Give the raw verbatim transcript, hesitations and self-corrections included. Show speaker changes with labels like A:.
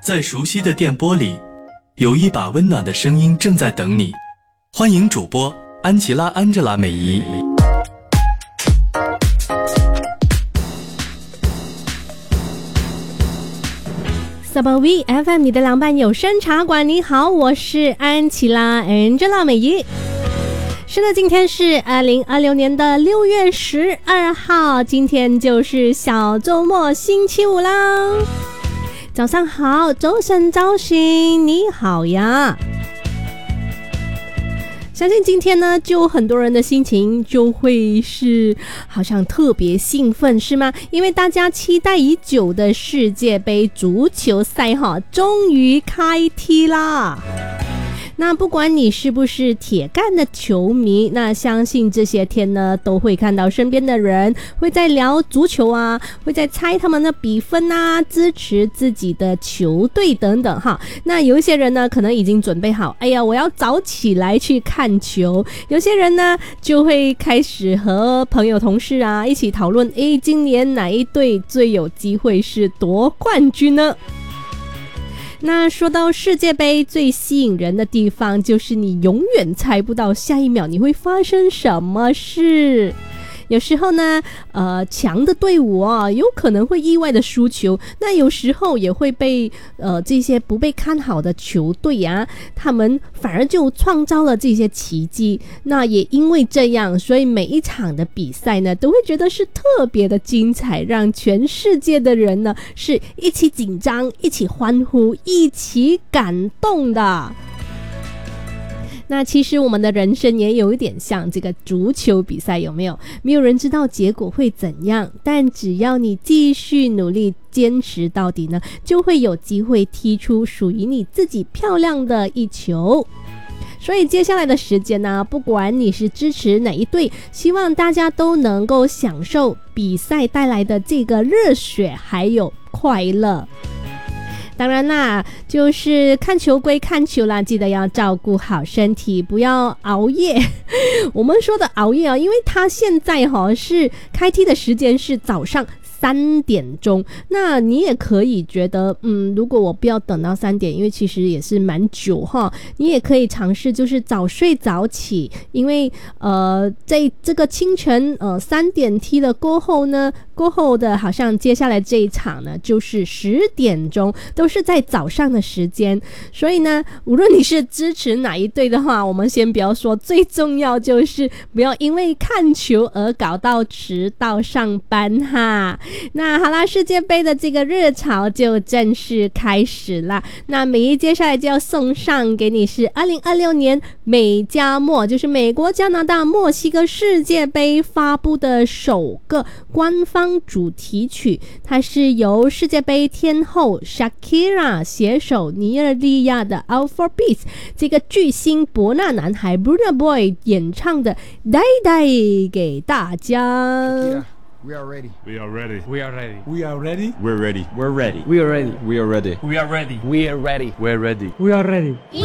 A: 在熟悉的电波里，有一把温暖的声音正在等你。欢迎主播安琪拉安吉拉美仪。
B: Sabawi F M 你的凉拌有声茶馆，你好，我是安琪拉 Angela 美仪。是的，今天是二零二六年的六月十二号，今天就是小周末星期五啦。早上好，周三早醒，你好呀。相信今天呢，就很多人的心情就会是好像特别兴奋，是吗？因为大家期待已久的世界杯足球赛哈，终于开踢啦。那不管你是不是铁杆的球迷，那相信这些天呢，都会看到身边的人会在聊足球啊，会在猜他们的比分啊，支持自己的球队等等哈。那有一些人呢，可能已经准备好，哎呀，我要早起来去看球。有些人呢，就会开始和朋友同事啊一起讨论，诶，今年哪一队最有机会是夺冠军呢？那说到世界杯，最吸引人的地方就是你永远猜不到下一秒你会发生什么事。有时候呢，呃，强的队伍啊，有可能会意外的输球。那有时候也会被呃这些不被看好的球队啊，他们反而就创造了这些奇迹。那也因为这样，所以每一场的比赛呢，都会觉得是特别的精彩，让全世界的人呢是一起紧张、一起欢呼、一起感动的。那其实我们的人生也有一点像这个足球比赛，有没有？没有人知道结果会怎样，但只要你继续努力坚持到底呢，就会有机会踢出属于你自己漂亮的一球。所以接下来的时间呢，不管你是支持哪一队，希望大家都能够享受比赛带来的这个热血还有快乐。当然啦，就是看球归看球啦，记得要照顾好身体，不要熬夜。我们说的熬夜啊，因为他现在哈是开踢的时间是早上三点钟，那你也可以觉得，嗯，如果我不要等到三点，因为其实也是蛮久哈，你也可以尝试就是早睡早起，因为呃，在这个清晨呃三点踢了过后呢，过后的好像接下来这一场呢，就是十点钟，都是在早上的时间，所以呢，无论你是支持哪一队的话，我们先不要说，最重要就是不要因为看球而搞到迟到上班哈。那好啦，世界杯的这个热潮就正式开始啦。那美仪接下来就要送上给你是二零二六年美加墨，就是美国、加拿大、墨西哥世界杯发布的首个官方主题曲，它是由世界杯天后 Shakira 携手尼日利亚的 Afrobeat 这个巨星伯纳男孩 Burna Boy 演唱的 Die Die 给大家。
C: We are ready.
D: We are ready.
C: We are ready.
D: We are ready.
E: We're ready.
D: We're ready.
C: We are ready.
E: We are ready.
D: We are ready.
C: We are ready.
D: We're ready.
C: We are ready.